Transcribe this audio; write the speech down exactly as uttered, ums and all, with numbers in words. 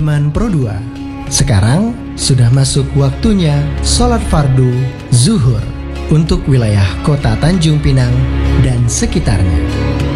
Iman Pro dua. Sekarang sudah masuk waktunya sholat fardu zuhur untuk wilayah kota Tanjung Pinang dan sekitarnya.